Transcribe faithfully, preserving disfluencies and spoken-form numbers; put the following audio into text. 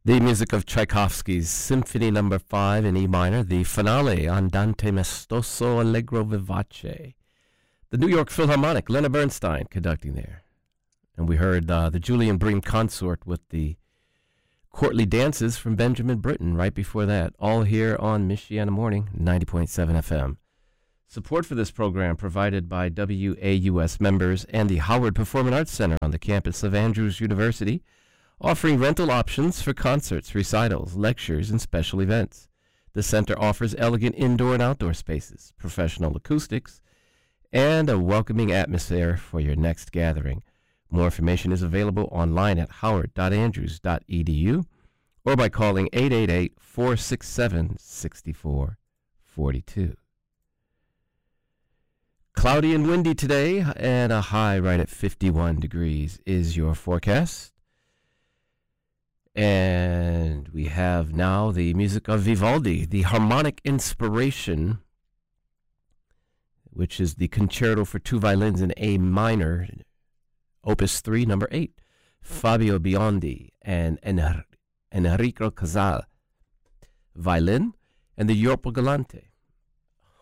The music of Tchaikovsky's Symphony Number Five in E minor, the finale, Andante Maestoso Allegro Vivace. The New York Philharmonic, Leonard Bernstein conducting there. And we heard uh, the Julian Bream Consort with the courtly dances from Benjamin Britten right before that, all here on Michiana Morning, ninety point seven F M. Support for this program provided by W A U S members and the Howard Performing Arts Center on the campus of Andrews University, offering rental options for concerts, recitals, lectures, and special events. The center offers elegant indoor and outdoor spaces, professional acoustics, and a welcoming atmosphere for your next gathering. More information is available online at howard dot andrews dot e d u or by calling eight eight eight, four six seven, six four four two. Cloudy and windy today, and a high right at fifty-one degrees is your forecast. And we have now the music of Vivaldi, the Harmonic Inspiration, which is the Concerto for Two Violins in A minor, Opus three, number eight, Fabio Biondi and Enrico Casal, violin, and the Yorpo Galante,